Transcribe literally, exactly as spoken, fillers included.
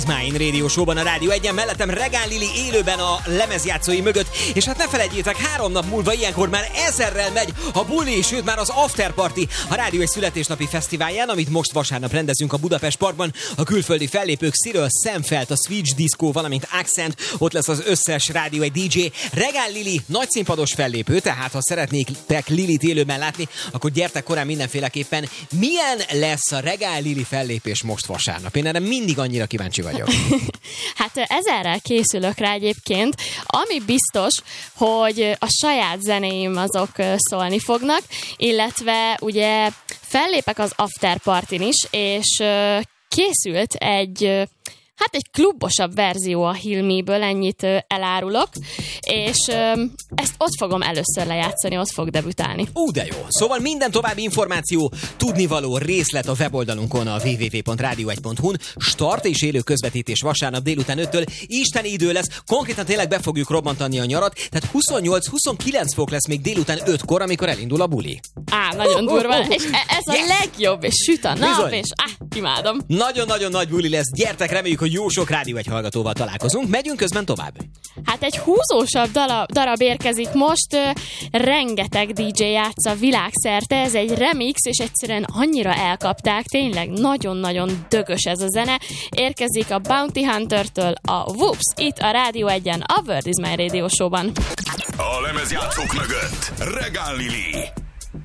Mine Radio Show-ban a Rádió egyen, mellettem Regán Lili élőben a lemezjátszói mögött, és hát ne felejtjétek, három nap múlva ilyenkor már ezerrel megy a buli, sőt már az afterparty a Rádió egy születésnapi fesztiválján, amit most vasárnap rendezünk a Budapest Parkban. A külföldi fellépők Cyril Szemfeld, a Switch Disco, valamint Accent, ott lesz az összes Rádió egy dé dzsé. Regán Lili nagyszínpados fellépő, tehát ha szeretnétek Lilit élőben látni, akkor gyertek korán mindenféleképpen. Milyen lesz a Regán Lili fellépés most vasárnap? Én erre mindig annyira kíváncsi vagyok. Hát ezerrel készülök rá egyébként, ami biztos, hogy a saját zenéim azok szólni fognak, illetve ugye fellépek az After Partyn is, és készült egy... Hát egy klubosabb verzió a Heal Me-ből, ennyit elárulok, és ezt ott fogom először lejátszani, ott fog debütálni. Ú, de jó! Szóval minden további információ, tudnivaló részlet a weboldalunkon, a double-u double-u double-u pont rádió egy pont hu-n. Start és élő közvetítés vasárnap délután öttől. Isteni idő lesz, konkrétan tényleg be fogjuk robbantani a nyarat, tehát huszonnyolc-huszonkilenc fok lesz még délután ötkor, amikor elindul a buli. Á, nagyon durva, uh, uh, uh. és ez a yes. legjobb, és süt a nap, bizony. És á, imádom. Nagyon-nagyon nagy buli lesz, gyertek, reméljük, hogy jó sok Rádió egy hallgatóval találkozunk. Megyünk közben tovább. Hát egy húzósabb darab, darab érkezik most. Uh, rengeteg dé dzsé játsza világszerte. Ez egy remix, és egyszerűen annyira elkapták. Tényleg nagyon-nagyon dögös ez a zene. Érkezik a Bounty Hunter-től a Whoops, itt a Rádió egyen, a World is My Radio Show-ban. A lemezjátszók mögött Regán Lili.